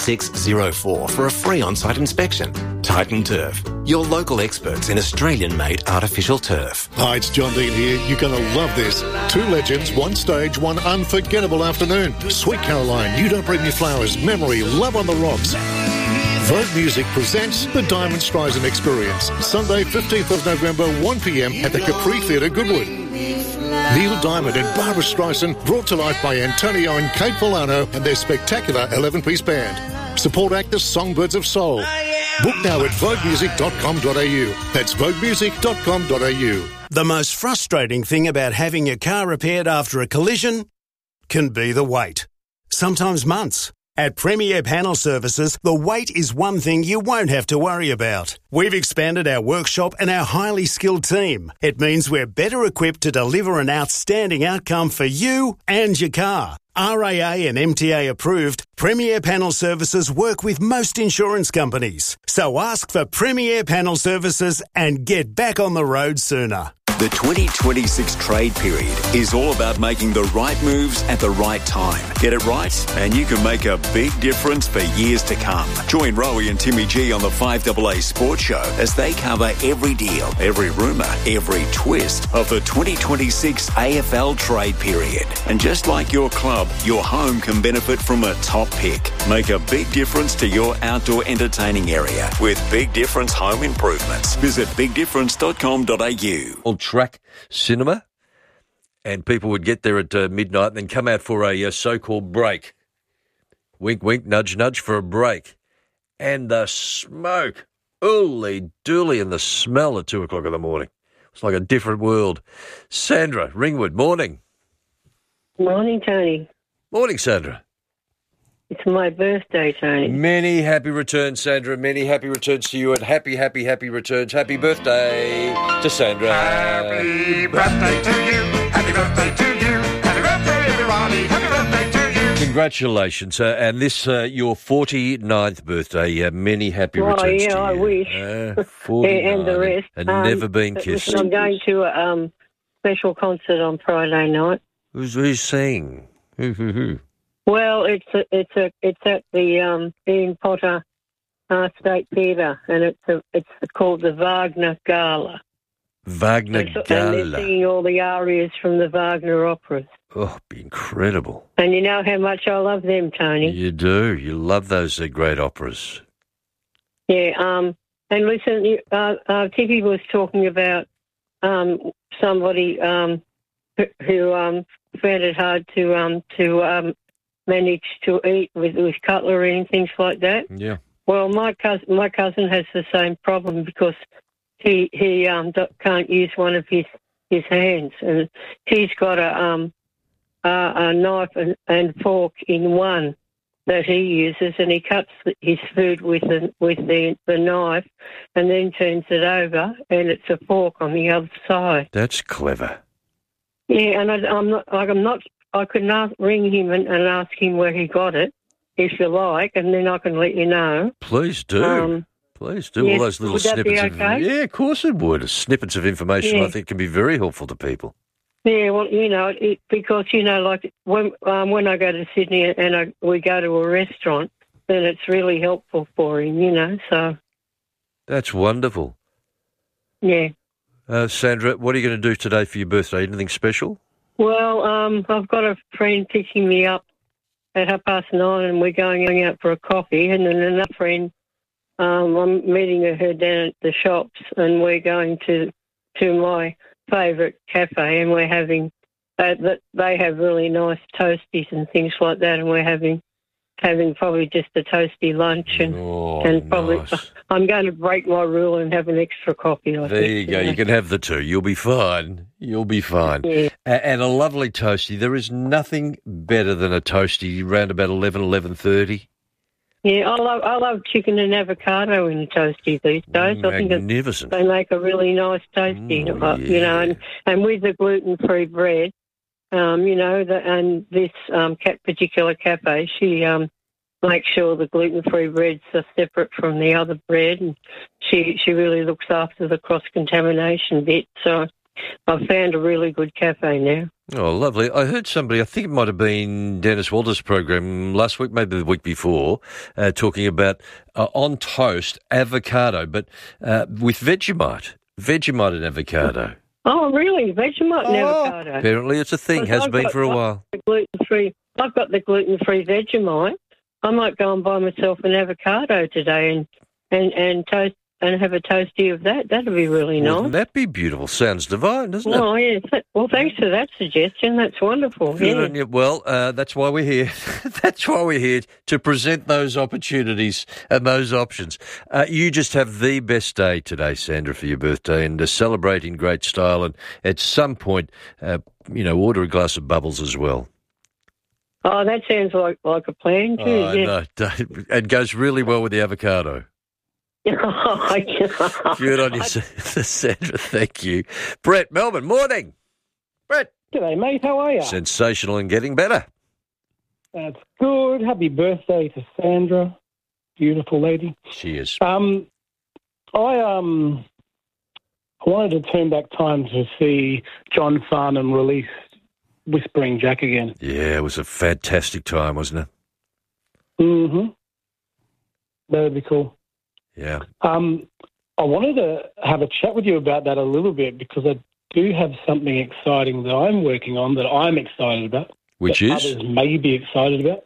8604 for a free on-site inspection. Titan Turf, your local experts in Australian-made artificial turf. Hi, it's John Dean here. You're going to love this. Two legends, one stage, one unforgettable afternoon. Sweet Caroline, You Don't Bring Me Flowers, Memory, Love on the Rocks. Vogue Music presents the Diamond Streisand Experience. Sunday, 15th of November, 1 p.m. at the Capri Theatre, Goodwood. Neil Diamond and Barbara Streisand brought to life by Antonio and Kate Polano and their spectacular 11-piece band. Support actors Songbirds of Soul. Book now at voguemusic.com.au. That's voguemusic.com.au. The most frustrating thing about having your car repaired after a collision can be the wait. Sometimes months. At Premier Panel Services, the wait is one thing you won't have to worry about. We've expanded our workshop and our highly skilled team. It means we're better equipped to deliver an outstanding outcome for you and your car. RAA and MTA approved, Premier Panel Services work with most insurance companies. So ask for Premier Panel Services and get back on the road sooner. The 2026 trade period is all about making the right moves at the right time. Get it right and you can make a big difference for years to come. Join Rowie and Timmy G on the 5AA Sports Show as they cover every deal, every rumour, every twist of the 2026 AFL trade period. And just like your club, your home can benefit from a top pick. Make a big difference to your outdoor entertaining area with Big Difference Home Improvements. Visit bigdifference.com.au. Track cinema, and people would get there at midnight and then come out for a so-called break. Wink, wink, nudge, nudge for a break. And the smoke, ooly dooly, and the smell at 2 o'clock in the morning. It's like a different world. Sandra, Ringwood, morning. Morning, Tony. Morning, Sandra. It's my birthday, Tony. Many happy returns, Sandra. Many happy returns to you, and happy returns. Happy birthday to Sandra. Happy birthday to you. Happy birthday to you. Happy birthday, everybody. Happy birthday to you. Congratulations. And this, your 49th birthday. Many happy returns to you. I wish. 49. And the rest. And never been kissed. I'm going to a special concert on Friday night. Who's singing? Who? Well, it's at the Ian Potter State Theatre, and it's called the Wagner Gala. Wagner Gala. And they're singing all the arias from the Wagner operas. Oh, be incredible. And you know how much I love them, Tony. You do. You love those great operas. Yeah. And listen, Tippy was talking about somebody who found it hard to manage to eat with cutlery and things like that. Yeah. Well, my cousin has the same problem because he can't use one of his hands, and he's got a knife and fork in one that he uses, and he cuts his food with the knife, and then turns it over, and it's a fork on the other side. That's clever. Yeah, and I could ring him and ask him where he got it, if you like, and then I can let you know. Please do. Please do. Yes, All those little would that snippets be okay? Yeah, of course it would. Snippets of information I think can be very helpful to people. Yeah, well, because, like when I go to Sydney and we go to a restaurant, then it's really helpful for him, so. That's wonderful. Yeah. Sandra, what are you going to do today for your birthday? Anything special? Well, I've got a friend picking me up at 9:30, and we're going out for a coffee, and then another friend, I'm meeting her down at the shops, and we're going to my favourite cafe, and we're having, they have really nice toasties and things like that, and we're having probably just a toasty lunch, and probably nice. I'm going to break my rule and have an extra coffee. I There think, you go. You can have the two. You'll be fine. You'll be fine. Yeah. And a lovely toasty. There is nothing better than a toasty around about 11:30. Yeah, I love chicken and avocado in a toasty these days. Magnificent. I think they make a really nice toasty, and with the gluten-free bread, and this particular cafe, she make sure the gluten-free breads are separate from the other bread, and she really looks after the cross-contamination bit. So I've found a really good cafe now. Oh, lovely. I heard somebody, I think it might have been Dennis Walter's program last week, maybe the week before, talking about on toast avocado, but with Vegemite and avocado. Oh, really? Vegemite and avocado? Apparently it's a thing, has been for a while. I've got the gluten-free Vegemite. I might go and buy myself an avocado today and toast and have a toasty of that. That'd be really nice. Wouldn't that be beautiful? Sounds divine, doesn't it? Oh, yes. Well, thanks for that suggestion. That's wonderful. Good Yeah. on you. Well, that's why we're here. That's why we're here, to present those opportunities and those options. You just have the best day today, Sandra, for your birthday, and celebrate in great style. And at some point, order a glass of bubbles as well. Oh, that sounds like a plan too. Oh, Yeah. no, it goes really well with the avocado. Good on you, Sandra. Thank you. Brett, Melbourne, morning. Brett. G'day, mate. How are you? Sensational and getting better. That's good. Happy birthday to Sandra. Beautiful lady. She is. I wanted to turn back time to see John Farnham release Whispering Jack again. Yeah, it was a fantastic time, wasn't it? Mm-hmm. That would be cool. Yeah. I wanted to have a chat with you about that a little bit because I do have something exciting that I'm working on that I'm excited about. Which that is? others may be excited about.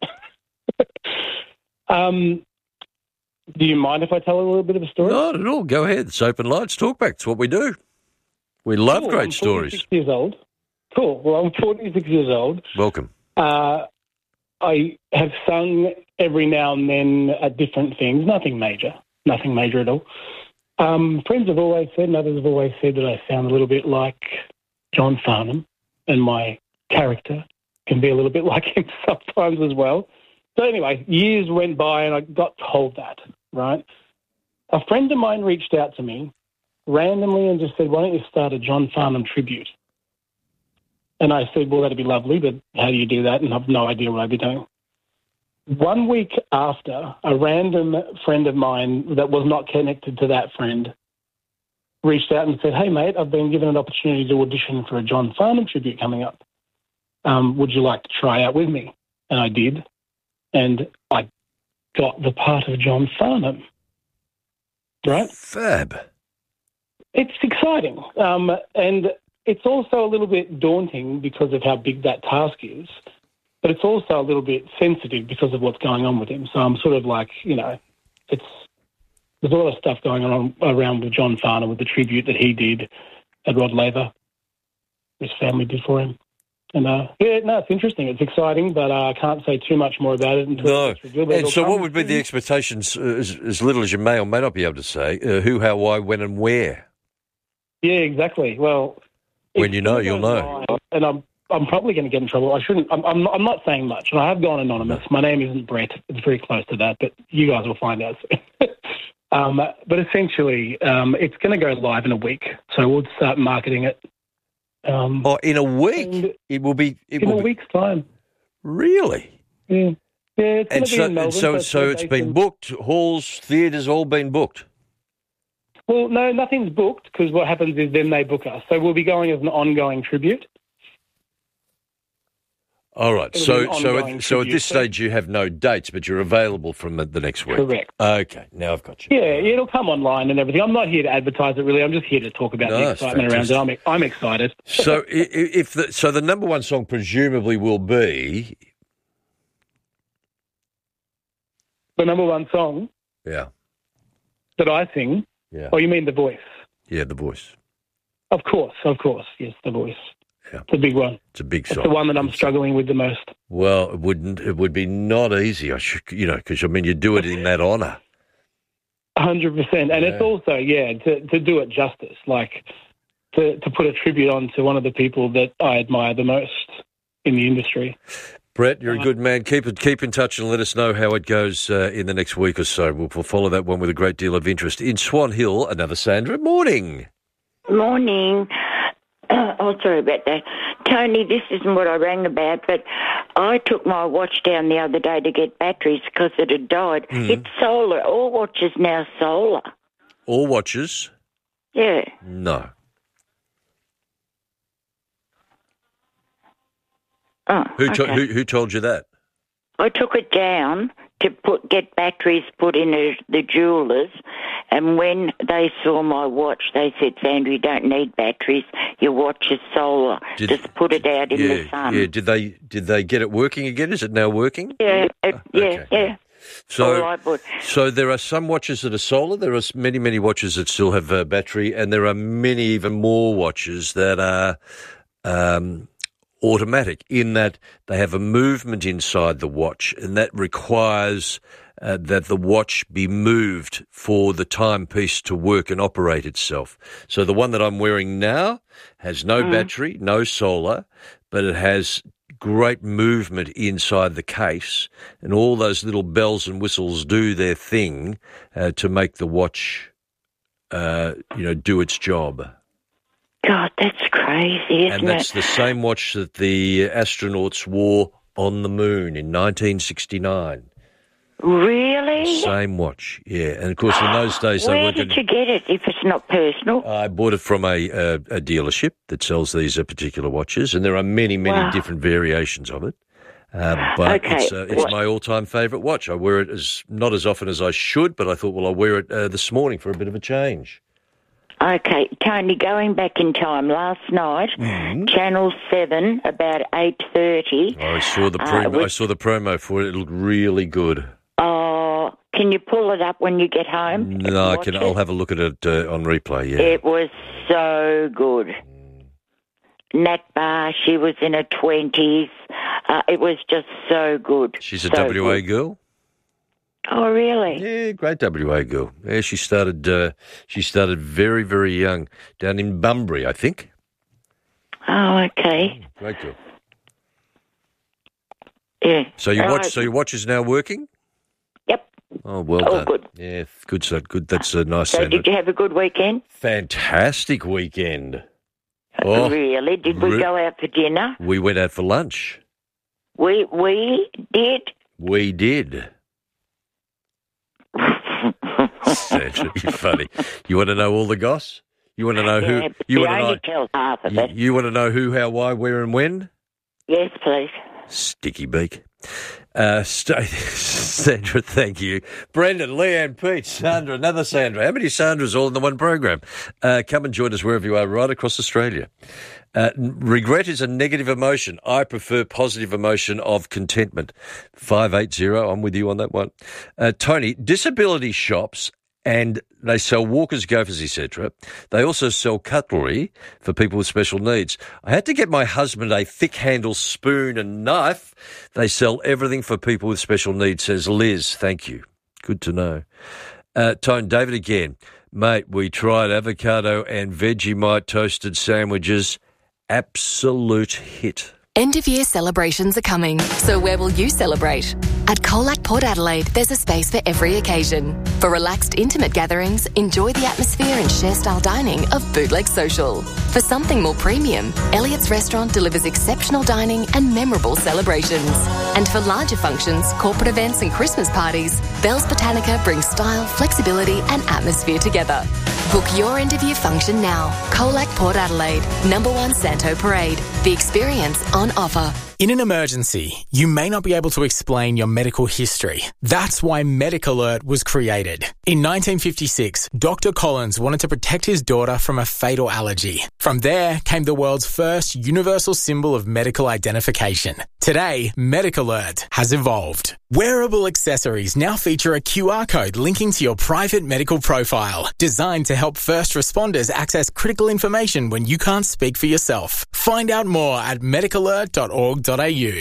Do you mind if I tell a little bit of a story? Not at all. Go ahead. It's open lights. Talk back. It's what we do. We love great I'm stories. 46 years old. Cool. Well, I'm 46 years old. Welcome. I have sung every now and then at different things. Nothing major at all. Friends have always said, and others have always said, that I sound a little bit like John Farnham, and my character can be a little bit like him sometimes as well. So anyway, years went by and I got told that, right? A friend of mine reached out to me randomly and just said, why don't you start a John Farnham tribute? And I said, well, that'd be lovely, but how do you do that? And I've no idea what I'd be doing. 1 week after, a random friend of mine that was not connected to that friend reached out and said, hey, mate, I've been given an opportunity to audition for a John Farnham tribute coming up. Would you like to try out with me? And I did. And I got the part of John Farnham. Right? Fab. It's exciting. And it's also a little bit daunting because of how big that task is. But it's also a little bit sensitive because of what's going on with him. So I'm sort of like, there's a lot of stuff going on around with John Farnham, with the tribute that he did at Rod Laver, his family did for him. And, it's interesting. It's exciting, but I can't say too much more about it until it's revealed. And so what would be the expectations, as little as you may or may not be able to say, who, how, why, when and where? Yeah, exactly. Well, when you know, you'll know. And I'm probably going to get in trouble. I shouldn't. I'm not saying much, and I have gone anonymous. My name isn't Brett. It's very close to that, but you guys will find out soon. But essentially, it's going to go live in a week, so we'll start marketing it. In a week? It will be in a week's time. Really? Yeah. Yeah. It's going to be in Melbourne. So it's been booked. Halls, theatres, all been booked. Well, no, nothing's booked because what happens is then they book us. So we'll be going as an ongoing tribute. All right. So at this stage you have no dates, but you're available from the next week. Correct. Okay. Now I've got you. Yeah, it'll come online and everything. I'm not here to advertise it really. I'm just here to talk about the excitement around it. I'm excited. So the number one song presumably will be the number one song. Yeah. That I sing. Yeah. Oh, you mean The Voice? Yeah, The Voice. Of course. Yes, The Voice. Yeah. It's a big one. It's a big song. It's the one that I'm struggling with the most. Well, it would be not easy, because you do it in that honour. 100%. And it's also, to do it justice, like to put a tribute on to one of the people that I admire the most in the industry. Brett, you're a good man. Keep in touch and let us know how it goes in the next week or so. We'll follow that one with a great deal of interest. In Swan Hill, another Sandra. Morning. Morning. Oh, sorry about that. Tony, this isn't what I rang about, but I took my watch down the other day to get batteries because it had died. It's solar. All watches now solar. All watches? Yeah. No. Oh, Who told you that? I took it down to get batteries put in the jewellers, and when they saw my watch, they said, Sandra, you don't need batteries. Your watch is solar. Just put it out in the sun. Yeah. Did they get it working again? Is it now working? Yeah, yeah. So there are some watches that are solar. There are many, many watches that still have a battery, and there are many, even more watches that are automatic, in that they have a movement inside the watch, and that requires that the watch be moved for the timepiece to work and operate itself. So the one that I'm wearing now has no battery, no solar, but it has great movement inside the case, and all those little bells and whistles do their thing to make the watch, do its job. God, that's crazy, isn't it? And that's the same watch that the astronauts wore on the moon in 1969. Really? Same watch, yeah. And, of course, in those days... Where did you get it, if it's not personal? I bought it from a dealership that sells these particular watches, and there are many, many different variations of it. But it's my all-time favourite watch. I wear it not as often as I should, but I thought, I'll wear it this morning for a bit of a change. Okay, Tony, going back in time, last night, Channel 7, about 8:30. I saw the promo for it. It looked really good. Oh, can you pull it up when you get home? No, I'll have a look at it on replay, yeah. It was so good. Nat Barr, she was in her 20s. It was just so good. She's a WA girl? Oh, really? Yeah, great WA girl. Yeah, she started very, very young down in Bunbury, I think. Oh, okay. Great girl. Yeah. So your watch is now working? Yep. Oh, well done. Good. Yeah, good. So good. That's a nice. So, did you have a good weekend? Fantastic weekend. Really? Did we go out for dinner? We went out for lunch. We did. We did. Sandra, you're funny. You want to know all the goss? You want to know who? You want to tell half of it. You want to know who, how, why, where, and when? Yes, please. Sticky beak. Sandra, thank you. Brendan, Leanne, Pete, Sandra, another Sandra. How many Sandras all in the one program? Come and join us wherever you are, right across Australia. Regret is a negative emotion. I prefer positive emotion of contentment. 580, I'm with you on that one. Tony, disability shops, and they sell walkers, gophers, etc. They also sell cutlery for people with special needs. I had to get my husband a thick-handle spoon and knife. They sell everything for people with special needs, says Liz. Thank you. Good to know. Tone, David again. Mate, we tried avocado and Vegemite toasted sandwiches. Absolute hit. End-of-year celebrations are coming, so where will you celebrate? At Colac Port Adelaide, there's a space for every occasion. For relaxed, intimate gatherings, enjoy the atmosphere and share-style dining of Bootleg Social. For something more premium, Elliott's Restaurant delivers exceptional dining and memorable celebrations. And for larger functions, corporate events and Christmas parties, Bell's Botanica brings style, flexibility and atmosphere together. Book your end-of-year function now. Colac Port Adelaide, number 1 Santo Parade. The experience on offer. In an emergency, you may not be able to explain your medical history. That's why MedicAlert was created. In 1956, Dr. Collins wanted to protect his daughter from a fatal allergy. From there came the world's first universal symbol of medical identification. Today, MedicAlert has evolved. Wearable accessories now feature a QR code linking to your private medical profile, designed to help first responders access critical information when you can't speak for yourself. Find out more at medicalert.org.au.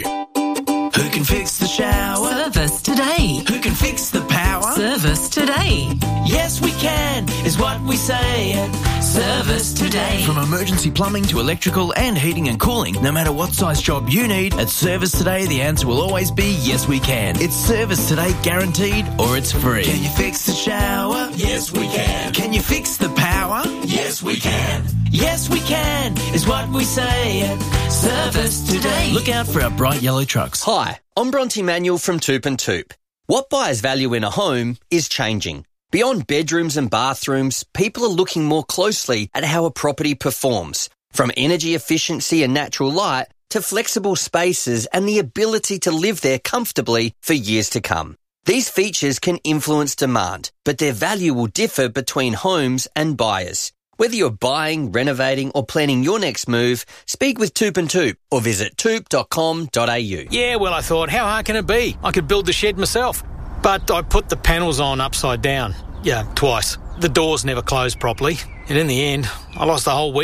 Who can fix the shower? Service today. Who can fix the power? Service today. Yes, we can, is what we say at Service Today. From emergency plumbing to electrical and heating and cooling, no matter what size job you need, at Service Today, the answer will always be yes, we can. It's Service Today guaranteed, or it's free. Can you fix the shower? Yes, we can. Can you fix the power? Yes, we can. Yes, we can, is what we say at Service Today. Look out for our bright yellow trucks. Hi, I'm Bronte Manuel from Toop and Toop. What buyers value in a home is changing. Beyond bedrooms and bathrooms, people are looking more closely at how a property performs. From energy efficiency and natural light to flexible spaces and the ability to live there comfortably for years to come. These features can influence demand, but their value will differ between homes and buyers. Whether you're buying, renovating or planning your next move, speak with Toop and Toop or visit toop.com.au. Yeah, well, I thought, how hard can it be? I could build the shed myself. But I put the panels on upside down. Yeah, twice. The doors never closed properly. And in the end, I lost the whole week.